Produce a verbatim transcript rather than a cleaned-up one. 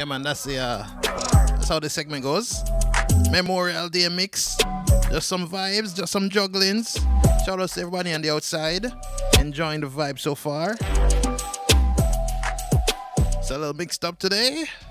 man, that's the uh, that's how the segment goes. Memorial Day mix. Just some vibes, just some jugglings. Shout out to everybody on the outside. Enjoying the vibe so far. It's a little mixed up today.